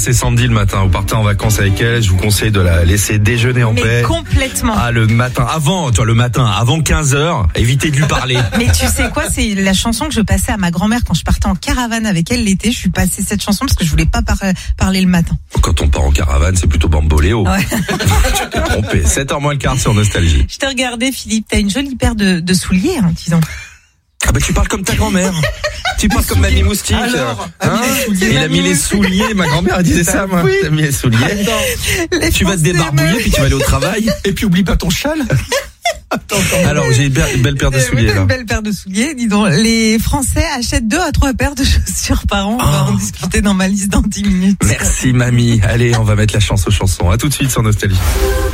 c'est Sandy le matin. Vous partez en vacances avec elle. Je vous conseille de la laisser déjeuner en paix. Mais complètement. Ah, le matin, avant 15h, évitez de lui parler. Mais tu sais quoi, c'est la chanson que je passais à ma grand-mère quand je partais en caravane avec elle l'été. Je suis passée cette chanson parce que je voulais pas parler le matin. Quand on part en caravane, c'est plutôt Bamboléo. Ouais. Tu t'es trompé. 7h moins le quart sur Nostalgie. Je t'ai regardé, Philippe. T'as une jolie paire de souliers, hein, disons. Ah bah tu parles comme ta grand-mère. Tu parles comme Mamie Moustique. Alors, Il a mis les souliers. Ma grand-mère elle disait ça, moi. Il a mis les souliers. Tu vas te débarbouiller puis tu vas aller au travail. Et puis oublie pas ton châle. Alors j'ai une belle paire de souliers là. Une belle paire de souliers, dis donc. Les Français achètent 2 à 3 paires de chaussures par an. On va en discuter dans ma liste dans 10 minutes. Merci mamie. Allez, on va mettre la chance aux chansons. À tout de suite sur Nostalgie.